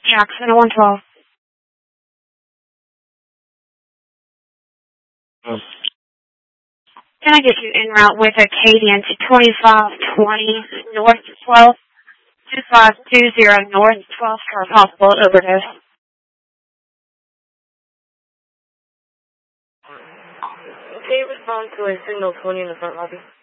Jackson 112. Can I get you en route with Acadian to 2520 North 12? 2520 North 12 for a possible overdose. Okay, respond to a signal 20 in the front lobby.